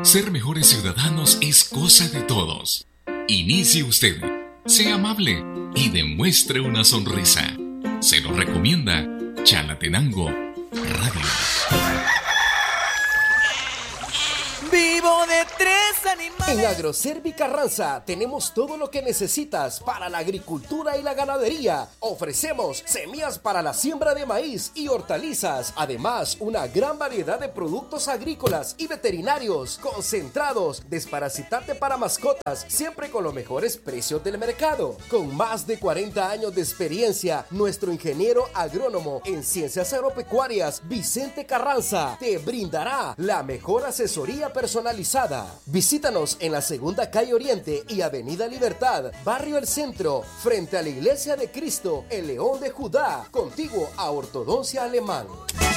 Ser mejores ciudadanos es cosa de todos. Inicie usted, sea amable y demuestre una sonrisa. Se lo recomienda Chalatenango Radio. Vivo de tres animales. En Agroservi Carranza tenemos todo lo que necesitas para la agricultura y la ganadería. Ofrecemos semillas para la siembra de maíz y hortalizas. Además, una gran variedad de productos agrícolas y veterinarios, concentrados, desparasitante para mascotas, siempre con los mejores precios del mercado. Con más de 40 años de experiencia, nuestro ingeniero agrónomo en ciencias agropecuarias, Vicente Carranza, te brindará la mejor asesoría personalizada. Visítanos en la Segunda Calle Oriente y Avenida Libertad, Barrio El Centro, frente a la Iglesia de Cristo, el León de Judá, contiguo a Ortodoncia Alemán.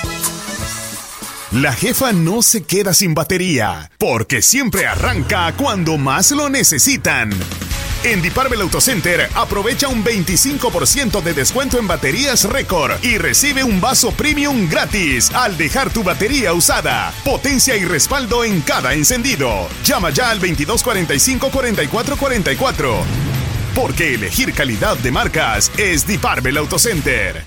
La jefa no se queda sin batería, porque siempre arranca cuando más lo necesitan. En Diparvel Autocenter aprovecha un 25% de descuento en baterías récord y recibe un vaso premium gratis al dejar tu batería usada. Potencia y respaldo en cada encendido. Llama ya al 2245-4444. Porque elegir calidad de marcas es Diparvel Autocenter.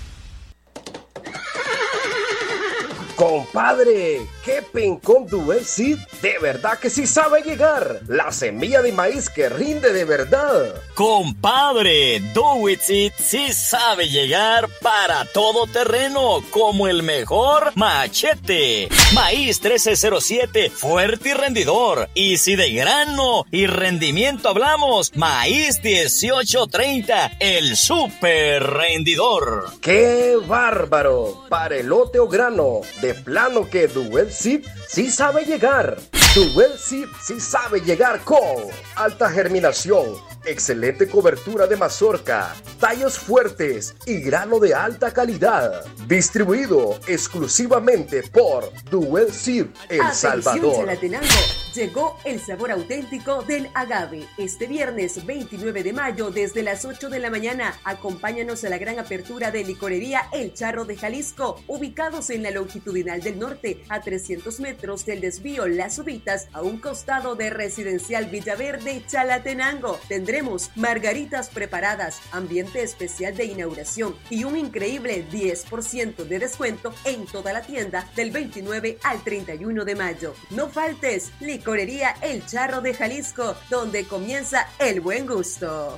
Compadre, ¿qué pencón Duel Seed? De verdad que sí sabe llegar. La semilla de maíz que rinde de verdad. Compadre, Do It Seed sí sabe llegar para todo terreno, como el mejor machete. Maíz 1307, fuerte y rendidor. Y si de grano y rendimiento hablamos, maíz 1830, el super rendidor. ¡Qué bárbaro! Para elote o grano, de plano que Duel Seed sí sabe llegar. Duel Seed sí sabe llegar con alta germinación, excelente cobertura de mazorca, tallos fuertes y grano de alta calidad. Distribuido exclusivamente por Duel Seed El Salvador. Chalatenango, llegó el sabor auténtico del agave. Este viernes 29 de mayo desde las 8 de la mañana, acompáñanos a la gran apertura de Licorería El Charro de Jalisco, ubicados en la longitudinal del norte, a 300 metros del desvío Las Ubitas, a un costado de Residencial Villaverde, Chalatenango. Tendremos margaritas preparadas, ambiente especial de inauguración y un increíble 10% de descuento en toda la tienda del 29 al 31 de mayo. No faltes, Licorería El Charro de Jalisco, donde comienza el buen gusto.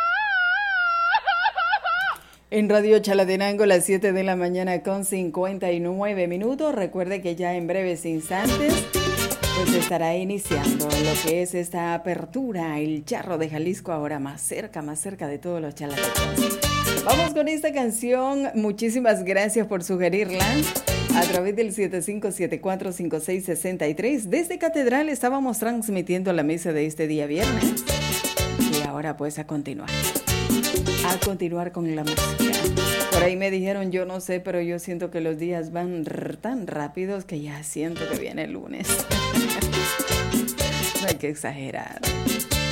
En Radio Chalatenango, las 7 de la mañana con 59 minutos. Recuerde que ya en breves instantes pues estará iniciando lo que es esta apertura, el Charro de Jalisco, ahora más cerca de todos los chalatenangueses. Vamos con esta canción. Muchísimas gracias por sugerirla a través del 75745663. Desde Catedral estábamos transmitiendo la misa de este día viernes. Y ahora pues a continuar con la música. Por ahí me dijeron, yo no sé, pero yo siento que los días van tan rápidos que ya siento que viene el lunes. No hay que exagerar.